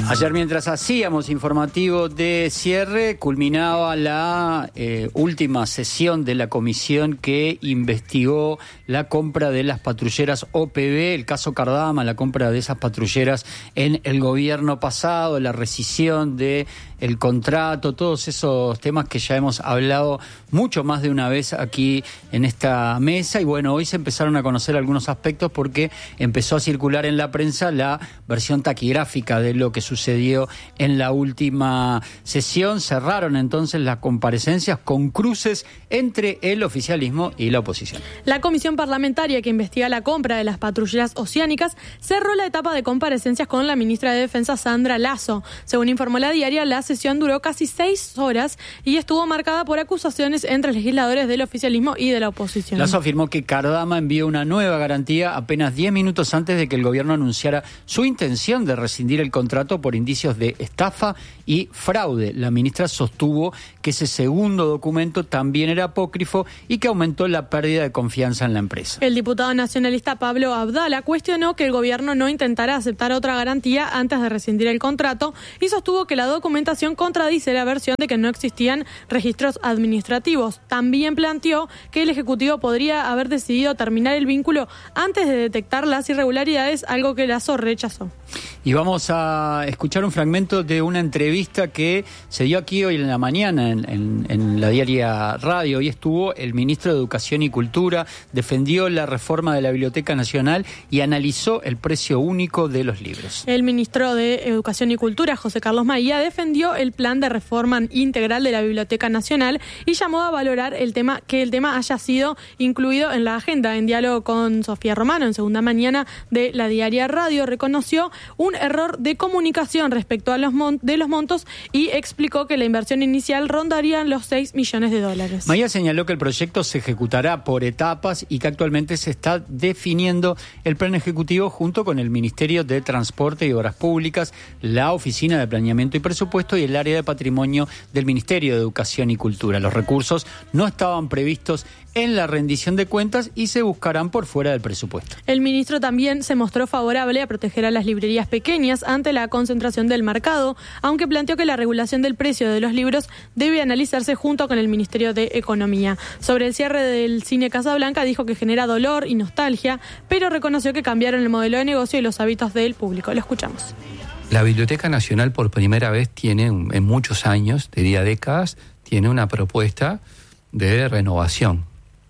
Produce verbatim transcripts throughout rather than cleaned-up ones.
Ayer, mientras hacíamos informativo de cierre, culminaba la eh, última sesión de la comisión que investigó la compra de las patrulleras O P B, el caso Cardama, la compra de esas patrulleras en el gobierno pasado, la rescisión de el contrato, todos esos temas que ya hemos hablado mucho más de una vez aquí en esta mesa. Y bueno, hoy se empezaron a conocer algunos aspectos porque empezó a circular en la prensa la versión taquigráfica de lo que sucedió en la última sesión. Cerraron entonces las comparecencias con cruces entre el oficialismo y la oposición. La comisión parlamentaria que investiga la compra de las patrulleras oceánicas cerró la etapa de comparecencias con la ministra de Defensa, Sandra Lasso. Según informó la diaria, la sesión duró casi seis horas y estuvo marcada por acusaciones entre legisladores del oficialismo y de la oposición. Lasso afirmó que Cardama envió una nueva garantía apenas diez minutos antes de que el gobierno anunciara su intención de rescindir el contrato por indicios de estafa y fraude. La ministra sostuvo que ese segundo documento también era apócrifo y que aumentó la pérdida de confianza en la empresa. El diputado nacionalista Pablo Abdala cuestionó que el gobierno no intentara aceptar otra garantía antes de rescindir el contrato y sostuvo que la documentación contradice la versión de que no existían registros administrativos. También planteó que el Ejecutivo podría haber decidido terminar el vínculo antes de detectar las irregularidades, algo que Lasso rechazó. Y vamos a escuchar un fragmento de una entrevista que se dio aquí hoy en la mañana en, en, en la diaria Radio. Hoy estuvo el ministro de Educación y Cultura, defendió la reforma de la Biblioteca Nacional y analizó el precio único de los libros. El ministro de Educación y Cultura, José Carlos Maía, defendió el plan de reforma integral de la Biblioteca Nacional y llamó a valorar el tema que el tema haya sido incluido en la agenda. En diálogo con Sofía Romano, en Segunda Mañana de la diaria Radio, reconoció un error de comunicación respecto a los mon- de los montos y explicó que la inversión inicial rondaría los seis millones de dólares. Maía señaló que el proyecto se ejecutará por etapas y que actualmente se está definiendo el plan ejecutivo junto con el Ministerio de Transporte y Obras Públicas, la Oficina de Planeamiento y Presupuesto y el área de patrimonio del Ministerio de Educación y Cultura. Los recursos no estaban previstos en la rendición de cuentas y se buscarán por fuera del presupuesto. El ministro también se mostró favorable a proteger a las librerías pequeñas ante la concentración del mercado, aunque planteó que la regulación del precio de los libros debe analizarse junto con el Ministerio de Economía. Sobre el cierre del Cine Casablanca dijo que genera dolor y nostalgia, pero reconoció que cambiaron el modelo de negocio y los hábitos del público. Lo escuchamos. La Biblioteca Nacional por primera vez tiene, en muchos años, diría décadas, tiene una propuesta de renovación.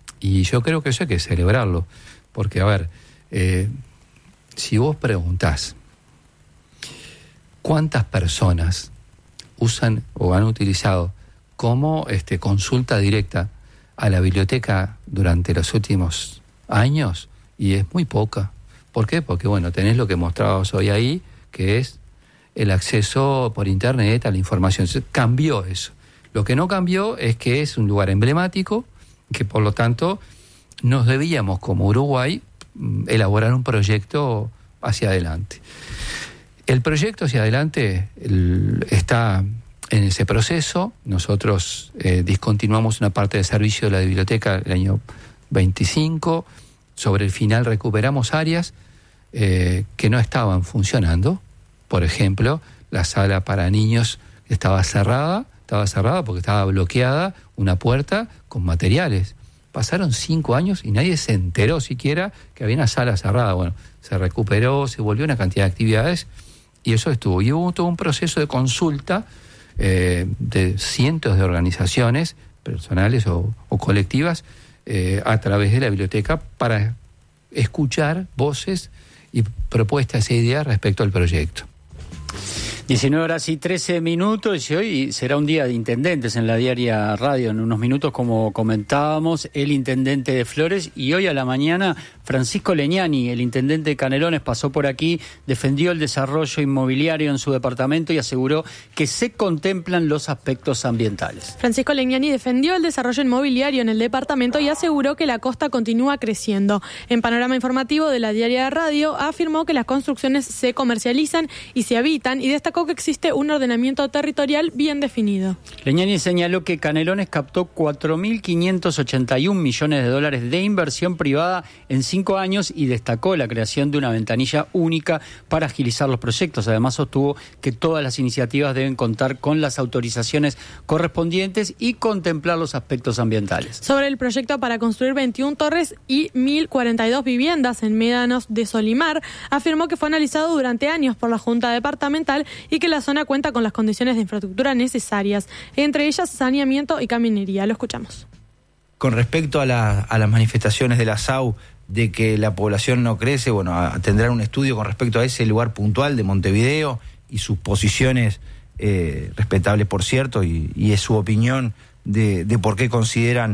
Y yo creo que eso hay que celebrarlo. Porque, a ver, eh, si vos preguntás cuántas personas usan o han utilizado como este, consulta directa a la biblioteca durante los últimos años, y es muy poca. ¿Por qué? Porque, bueno, tenés lo que mostrabas hoy ahí, que es el acceso por internet a la información. Cambió eso. Lo que no cambió es que es un lugar emblemático, que por lo tanto nos debíamos como Uruguay elaborar un proyecto hacia adelante. El proyecto hacia adelante el, está en ese proceso. Nosotros eh, discontinuamos una parte del servicio de la biblioteca el año veinticinco. Sobre el final recuperamos áreas eh, que no estaban funcionando. Por ejemplo, la sala para niños estaba cerrada, estaba cerrada porque estaba bloqueada una puerta con materiales. Pasaron cinco años y nadie se enteró siquiera que había una sala cerrada. Bueno, se recuperó, se volvió una cantidad de actividades y eso estuvo. Y hubo todo un proceso de consulta eh, de cientos de organizaciones personales o, o colectivas eh, a través de la biblioteca para escuchar voces y propuestas e ideas respecto al proyecto. diecinueve horas y trece minutos y hoy será un día de intendentes en la diaria Radio. En unos minutos, como comentábamos, el intendente de Flores, y hoy a la mañana Francisco Leñani, el intendente de Canelones, pasó por aquí, defendió el desarrollo inmobiliario en su departamento y aseguró que se contemplan los aspectos ambientales. Francisco Leñani defendió el desarrollo inmobiliario en el departamento y aseguró que la costa continúa creciendo. En panorama informativo de la diaria Radio afirmó que las construcciones se comercializan y se habitan y destacó destacó que existe un ordenamiento territorial bien definido. Legnani señaló que Canelones captó cuatro mil quinientos ochenta y un millones de dólares de inversión privada en cinco años y destacó la creación de una ventanilla única para agilizar los proyectos. Además, sostuvo que todas las iniciativas deben contar con las autorizaciones correspondientes y contemplar los aspectos ambientales. Sobre el proyecto para construir veintiuna torres y mil cuarenta y dos viviendas en médanos de Solimar, afirmó que fue analizado durante años por la Junta Departamental y que la zona cuenta con las condiciones de infraestructura necesarias, entre ellas saneamiento y caminería. Lo escuchamos. Con respecto a, la, a las manifestaciones de la S A U de que la población no crece, bueno, a, tendrán un estudio con respecto a ese lugar puntual de Montevideo y sus posiciones, eh, respetables por cierto, y, y es su opinión de, de por qué consideran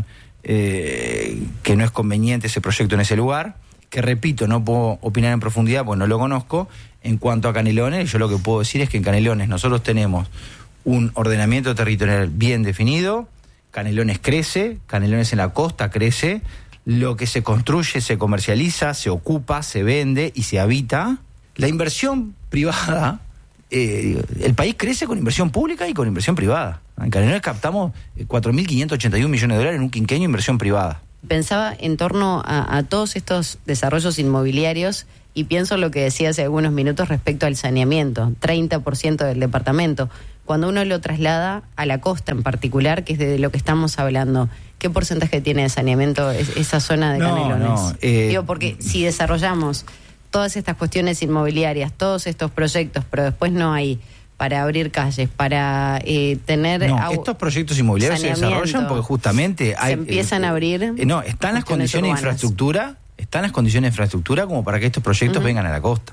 eh, que no es conveniente ese proyecto en ese lugar, que repito, no puedo opinar en profundidad porque no lo conozco. En cuanto a Canelones, yo lo que puedo decir es que en Canelones nosotros tenemos un ordenamiento territorial bien definido, Canelones crece, Canelones en la costa crece, lo que se construye se comercializa, se ocupa, se vende y se habita. La inversión privada, eh, el país crece con inversión pública y con inversión privada. En Canelones captamos cuatro mil quinientos ochenta y un millones de dólares en un quinquenio de inversión privada. Pensaba en torno a, a todos estos desarrollos inmobiliarios y pienso lo que decía hace algunos minutos respecto al saneamiento, treinta por ciento del departamento. Cuando uno lo traslada a la costa en particular, que es de lo que estamos hablando, ¿qué porcentaje tiene de saneamiento es, esa zona de no, Canelones? No, eh... Digo, porque si desarrollamos todas estas cuestiones inmobiliarias, todos estos proyectos, pero después no hay para abrir calles, para eh, tener... No, estos proyectos inmobiliarios se desarrollan porque justamente hay... Se empiezan eh, a abrir... Eh, no, están las condiciones urbanas. de infraestructura, están las condiciones de infraestructura como para que estos proyectos uh-huh. vengan a la costa.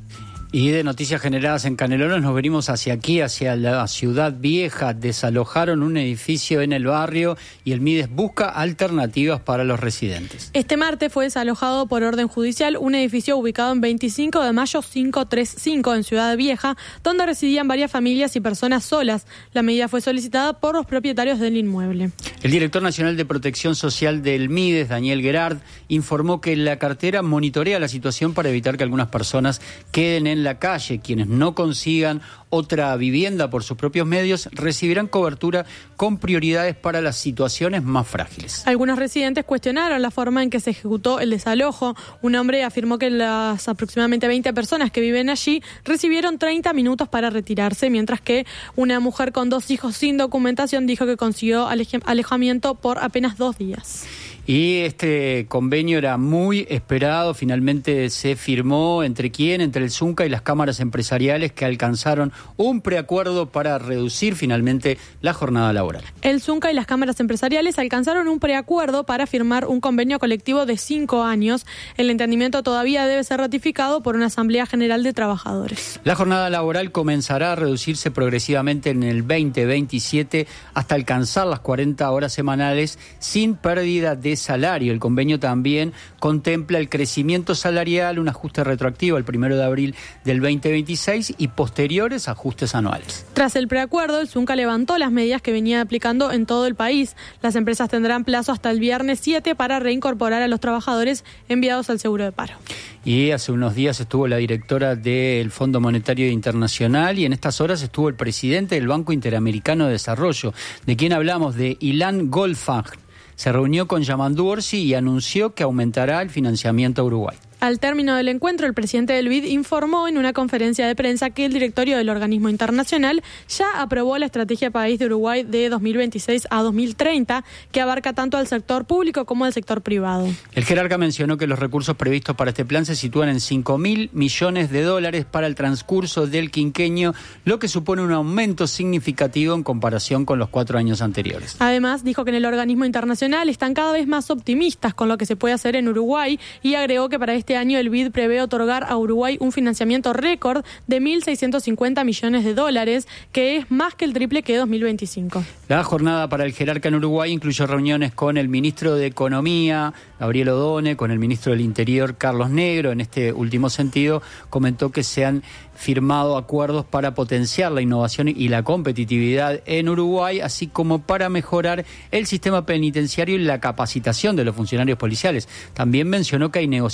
Y de noticias generadas en Canelones nos venimos hacia aquí, hacia la ciudad vieja. Desalojaron un edificio en el barrio y el Mides busca alternativas para los residentes. Este martes fue desalojado por orden judicial un edificio ubicado en veinticinco de mayo quinientos treinta y cinco en Ciudad Vieja, donde residían varias familias y personas solas. La medida fue solicitada por los propietarios del inmueble. El director nacional de Protección Social del Mides, Daniel Gerard, informó que la cartera monitorea la situación para evitar que algunas personas queden en la calle. Quienes no consigan otra vivienda por sus propios medios recibirán cobertura con prioridades para las situaciones más frágiles. Algunos residentes cuestionaron la forma en que se ejecutó el desalojo. Un hombre afirmó que las aproximadamente veinte personas que viven allí recibieron treinta minutos para retirarse, mientras que una mujer con dos hijos sin documentación dijo que consiguió alej- alejamiento por apenas dos días. Y este convenio era muy esperado, finalmente se firmó entre quién, entre el Zunca y las cámaras empresariales que alcanzaron un preacuerdo para reducir finalmente la jornada laboral. El Zunca y las cámaras empresariales alcanzaron un preacuerdo para firmar un convenio colectivo de cinco años. El entendimiento todavía debe ser ratificado por una Asamblea General de Trabajadores. La jornada laboral comenzará a reducirse progresivamente en el veinte veintisiete hasta alcanzar las cuarenta horas semanales sin pérdida de salario. El convenio también contempla el crecimiento salarial, un ajuste retroactivo el primero de abril del veinte veintiséis y posteriores ajustes anuales. Tras el preacuerdo, el Zunca levantó las medidas que venía aplicando en todo el país. Las empresas tendrán plazo hasta el viernes siete para reincorporar a los trabajadores enviados al seguro de paro. Y hace unos días estuvo la directora del Fondo Monetario Internacional y en estas horas estuvo el presidente del Banco Interamericano de Desarrollo, de quien hablamos, de Ilan Goldfang. Se reunió con Yamandu Orsi y anunció que aumentará el financiamiento a Uruguay. Al término del encuentro, el presidente del B I D informó en una conferencia de prensa que el directorio del organismo internacional ya aprobó la estrategia país de Uruguay de dos mil veintiséis a dos mil treinta, que abarca tanto al sector público como al sector privado. El jerarca mencionó que los recursos previstos para este plan se sitúan en cinco mil millones de dólares para el transcurso del quinquenio, lo que supone un aumento significativo en comparación con los cuatro años anteriores. Además, dijo que en el organismo internacional están cada vez más optimistas con lo que se puede hacer en Uruguay y agregó que para este Este año el B I D prevé otorgar a Uruguay un financiamiento récord de mil seiscientos cincuenta millones de dólares, que es más que el triple que dos mil veinticinco. La jornada para el jerarca en Uruguay incluyó reuniones con el ministro de Economía, Gabriel Odone, con el ministro del Interior, Carlos Negro. En este último sentido, comentó que se han firmado acuerdos para potenciar la innovación y la competitividad en Uruguay, así como para mejorar el sistema penitenciario y la capacitación de los funcionarios policiales. También mencionó que hay negociaciones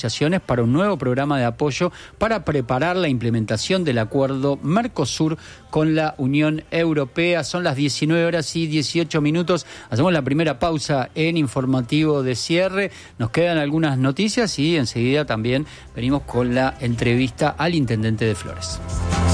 para un nuevo programa de apoyo para preparar la implementación del acuerdo Mercosur con la Unión Europea. Son las diecinueve horas y dieciocho minutos. Hacemos la primera pausa en informativo de cierre. Nos quedan algunas noticias y enseguida también venimos con la entrevista al intendente de Flores.